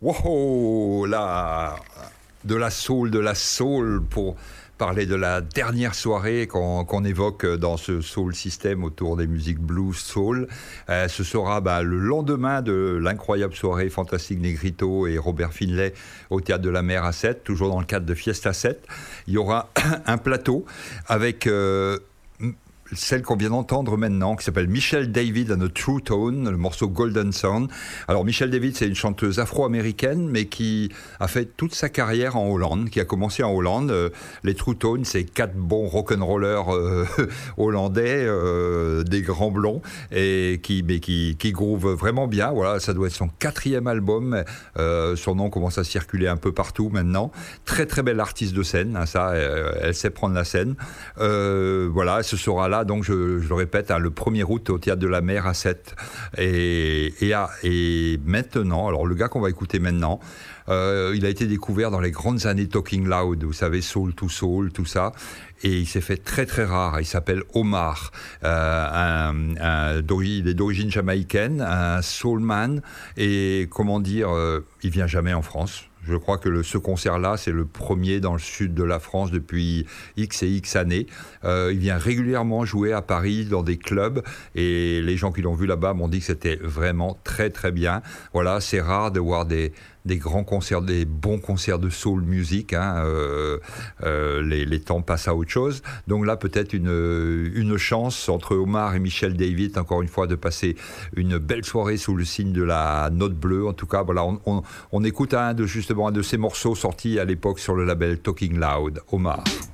Wow, là, de la soul pour parler de la dernière soirée qu'on évoque dans ce soul system autour des musiques blues soul. Ce sera le lendemain de l'incroyable soirée Fantastic Negrito et Robert Finlay au Théâtre de la Mer à 7, toujours dans le cadre de Fiesta 7. Il y aura un plateau avec celle qu'on vient d'entendre maintenant, qui s'appelle Michelle David and the True Tone, le morceau Golden Sound. Alors Michelle David, c'est une chanteuse afro-américaine, mais qui a fait toute sa carrière en Hollande, qui a commencé en Hollande. Les True Tone, c'est 4 bons rock'n'rollers hollandais, des grands blonds, et qui groove vraiment bien. Voilà, ça doit être son 4e album. Son nom commence à circuler un peu partout maintenant. Très très belle artiste de scène, hein, ça, elle sait prendre la scène. Voilà, ce sera là. Donc je le répète, le 1er août au Théâtre de la Mer à 7. Et maintenant, alors le gars qu'on va écouter maintenant, il a été découvert dans les grandes années Talking Loud, vous savez, Soul to Soul, tout ça. Et il s'est fait très très rare. Il s'appelle Omar. Il est d'origine jamaïcaine, un soulman. Et comment dire, il vient jamais en France. Je crois que ce concert-là, c'est le premier dans le sud de la France depuis X et X années. Il vient régulièrement jouer à Paris dans des clubs et les gens qui l'ont vu là-bas m'ont dit que c'était vraiment très très bien. Voilà, c'est rare de voir des grands concerts, des bons concerts de soul music. Hein. Les temps passent à autre chose. Donc là, peut-être une chance entre Omar et Michelle David, encore une fois, de passer une belle soirée sous le signe de la note bleue. En tout cas, voilà, on écoute un de ces morceaux sortis à l'époque sur le label Talking Loud, Omar.